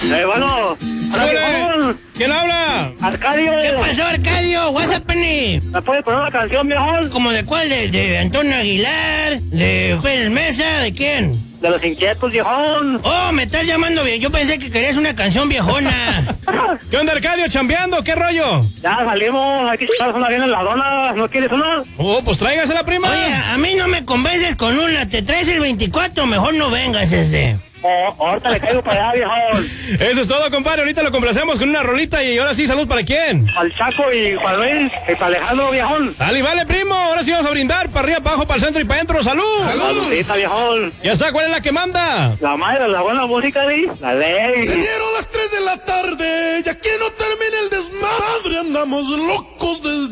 Bueno. ¿Quién habla? Arcadio. ¿Qué pasó, Arcadio? What's happening? ¿Me puedes poner una canción, viejón? ¿Como de cuál? ¿De Antonio Aguilar? ¿De Juan Mesa? ¿De quién? De Los Inquietos, viejón. Oh, me estás llamando bien. Yo pensé que querías una canción viejona. ¿Qué onda, Arcadio? ¿Chambeando? ¿Qué rollo? Ya salimos, hay que echar una bien en la dona. ¿No quieres una? Oh, pues tráigasela, prima. Oye, a mí no me convences con una. Te traes el 24, mejor no vengas Ahorita le caigo para allá, viejón. Eso es todo, compadre. Ahorita lo complacemos con una rolita y ahora sí, salud para quién. Al Chaco y Juan Luis y para Alejandro, viejón. Dale, vale, primo. Ahora sí vamos a brindar para arriba, para abajo, para el centro y para adentro. ¡Salud! Saludita, viejón. Ya está, ¿cuál es la que manda? La madre de la buena música, la ley. Ya dieron las 3 de la tarde, ya que no termine el desmadre, andamos locos desde